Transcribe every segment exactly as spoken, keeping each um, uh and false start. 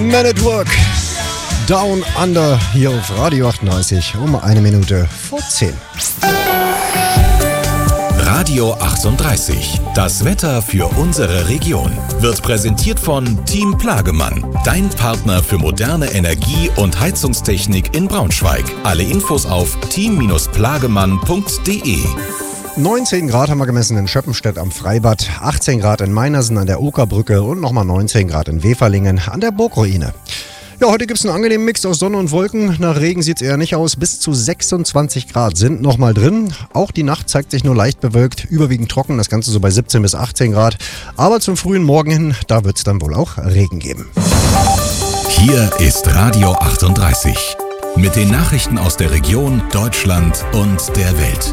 Man at Work. Down Under hier auf Radio achtunddreißig um eine Minute vor zehn. Radio achtunddreißig. Das Wetter für unsere Region wird präsentiert von Team Plagemann, dein Partner für moderne Energie- und Heizungstechnik in Braunschweig. Alle Infos auf team plagemann punkt de. neunzehn Grad haben wir gemessen in Schöppenstedt am Freibad, achtzehn Grad in Meinersen an der Okerbrücke und nochmal neunzehn Grad in Weferlingen an der Burgruine. Ja, heute gibt es einen angenehmen Mix aus Sonne und Wolken. Nach Regen sieht es eher nicht aus. Bis zu sechsundzwanzig Grad sind nochmal drin. Auch die Nacht zeigt sich nur leicht bewölkt, überwiegend trocken. Das Ganze so bei siebzehn bis achtzehn Grad. Aber zum frühen Morgen hin, da wird es dann wohl auch Regen geben. Hier ist Radio achtunddreißig. Mit den Nachrichten aus der Region, Deutschland und der Welt.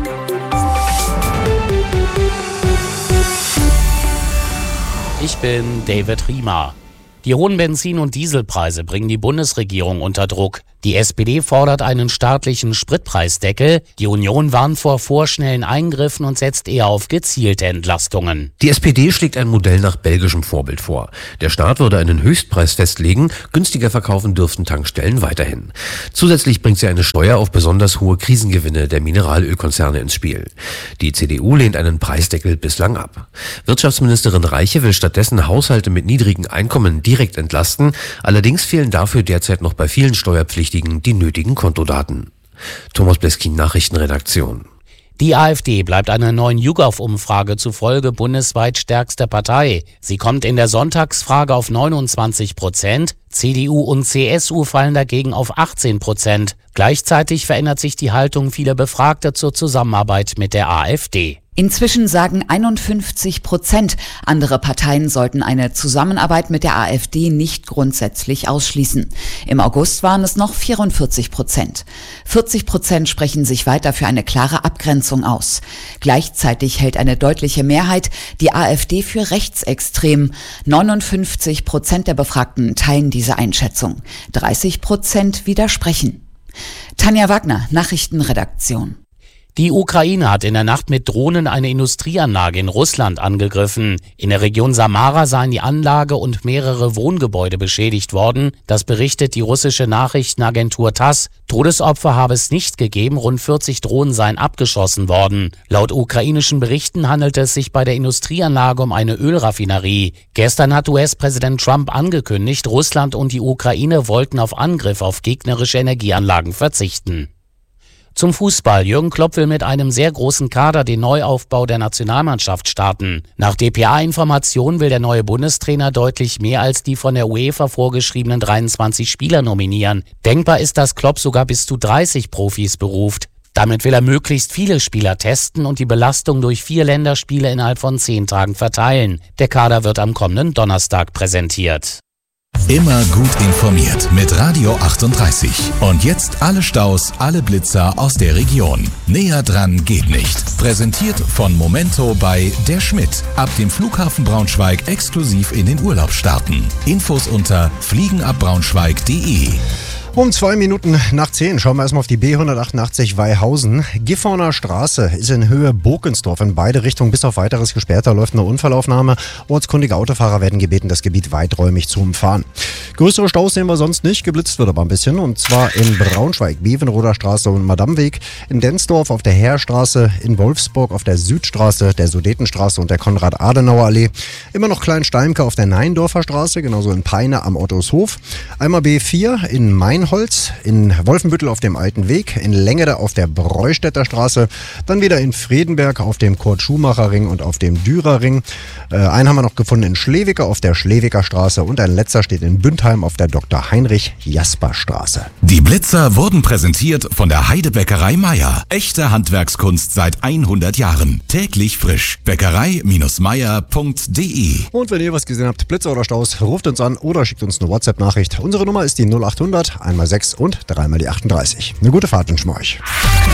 Ich bin David Riemer. Die hohen Benzin- und Dieselpreise bringen die Bundesregierung unter Druck. Die S P D fordert einen staatlichen Spritpreisdeckel. Die Union warnt vor vorschnellen Eingriffen und setzt eher auf gezielte Entlastungen. Die S P D schlägt ein Modell nach belgischem Vorbild vor. Der Staat würde einen Höchstpreis festlegen, günstiger verkaufen dürften Tankstellen weiterhin. Zusätzlich bringt sie eine Steuer auf besonders hohe Krisengewinne der Mineralölkonzerne ins Spiel. Die C D U lehnt einen Preisdeckel bislang ab. Wirtschaftsministerin Reiche will stattdessen Haushalte mit niedrigen Einkommen direkt entlasten. Allerdings fehlen dafür derzeit noch bei vielen Steuerpflichtigen die nötigen Kontodaten. Thomas Bleskin, Nachrichtenredaktion. Die AfD bleibt einer neuen YouGov-Umfrage zufolge bundesweit stärkste Partei. Sie kommt in der Sonntagsfrage auf neunundzwanzig Prozent. C D U und C S U fallen dagegen auf achtzehn Prozent. Gleichzeitig verändert sich die Haltung vieler Befragter zur Zusammenarbeit mit der AfD. Inzwischen sagen einundfünfzig Prozent, andere Parteien sollten eine Zusammenarbeit mit der AfD nicht grundsätzlich ausschließen. Im August waren es noch vierundvierzig Prozent. vierzig Prozent sprechen sich weiter für eine klare Abgrenzung aus. Gleichzeitig hält eine deutliche Mehrheit die AfD für rechtsextrem. neunundfünfzig Prozent der Befragten teilen diese Einschätzung. dreißig Prozent widersprechen. Tanja Wagner, Nachrichtenredaktion. Die Ukraine hat in der Nacht mit Drohnen eine Industrieanlage in Russland angegriffen. In der Region Samara seien die Anlage und mehrere Wohngebäude beschädigt worden. Das berichtet die russische Nachrichtenagentur TASS. Todesopfer habe es nicht gegeben, rund vierzig Drohnen seien abgeschossen worden. Laut ukrainischen Berichten handelt es sich bei der Industrieanlage um eine Ölraffinerie. Gestern hat U S-Präsident Trump angekündigt, Russland und die Ukraine wollten auf Angriff auf gegnerische Energieanlagen verzichten. Zum Fußball. Jürgen Klopp will mit einem sehr großen Kader den Neuaufbau der Nationalmannschaft starten. Nach D P A-Informationen will der neue Bundestrainer deutlich mehr als die von der UEFA vorgeschriebenen dreiundzwanzig Spieler nominieren. Denkbar ist, dass Klopp sogar bis zu dreißig Profis beruft. Damit will er möglichst viele Spieler testen und die Belastung durch vier Länderspiele innerhalb von zehn Tagen verteilen. Der Kader wird am kommenden Donnerstag präsentiert. Immer gut informiert mit Radio achtunddreißig. Und jetzt alle Staus, alle Blitzer aus der Region. Näher dran geht nicht. Präsentiert von Momento bei Der Schmidt. Ab dem Flughafen Braunschweig exklusiv in den Urlaub starten. Infos unter fliegenabbraunschweig punkt de. Um zwei Minuten nach zehn schauen wir erstmal auf die B hundertachtundachtzig Weihausen. Gifhorner Straße ist in Höhe Burkensdorf in beide Richtungen bis auf weiteres gesperrt. Da läuft eine Unfallaufnahme. Ortskundige Autofahrer werden gebeten, das Gebiet weiträumig zu umfahren. Größere Staus sehen wir sonst nicht. Geblitzt wird aber ein bisschen. Und zwar in Braunschweig, Bevenroder Straße und Madamweg. In Densdorf auf der Heerstraße. In Wolfsburg auf der Südstraße, der Sudetenstraße und der Konrad-Adenauer-Allee. Immer noch Kleinsteimke auf der Neindorfer Straße. Genauso in Peine am Ottoeshof. Einmal B vier in Main Holz, in Wolfenbüttel auf dem Alten Weg, in Längede auf der Breustädter Straße, dann wieder in Fredenberg auf dem Kurt-Schumacher-Ring und auf dem Dürer-Ring. Äh, einen haben wir noch gefunden in Schlewicke auf der Schlewicker Straße und ein letzter steht in Bündheim auf der Doktor Heinrich Jasper Straße. Die Blitzer wurden präsentiert von der Heidebäckerei Meier. Echte Handwerkskunst seit hundert Jahren. Täglich frisch. Bäckerei Meier punkt de. Und wenn ihr was gesehen habt, Blitzer oder Staus, ruft uns an oder schickt uns eine WhatsApp-Nachricht. Unsere Nummer ist die null achthundert einmal sechs und dreimal die achtunddreißig. Eine gute Fahrt wünschen wir euch.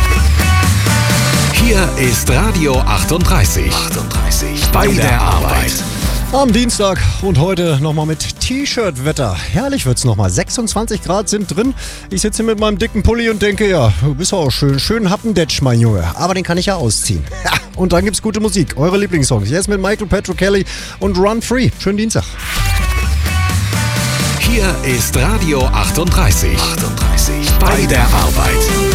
Hier ist Radio achtunddreißig. achtunddreißig. Bei der Arbeit. Am Dienstag und heute nochmal mit T-Shirt-Wetter. Herrlich wird's nochmal. sechsundzwanzig Grad sind drin. Ich sitze hier mit meinem dicken Pulli und denke, ja, du bist auch schön. Schön Happendetsch, mein Junge. Aber den kann ich ja ausziehen. Ja, und dann gibt's gute Musik. Eure Lieblingssongs. Jetzt mit Michael Patrick Kelly und Run Free. Schönen Dienstag. Hier ist Radio achtunddreißig. achtunddreißig. Bei der Arbeit.